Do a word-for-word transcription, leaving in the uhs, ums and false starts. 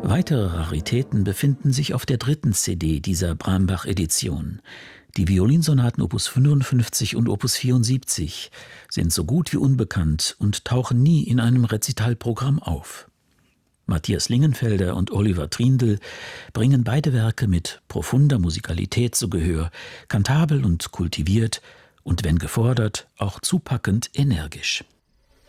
Weitere Raritäten befinden sich auf der dritten C D dieser Brahmbach-Edition. Die Violinsonaten Opus fünfundfünfzig und Opus vierundsiebzig sind so gut wie unbekannt und tauchen nie in einem Rezitalprogramm auf. Matthias Lingenfelder und Oliver Triendl bringen beide Werke mit profunder Musikalität zu Gehör, kantabel und kultiviert und wenn gefordert, auch zupackend energisch.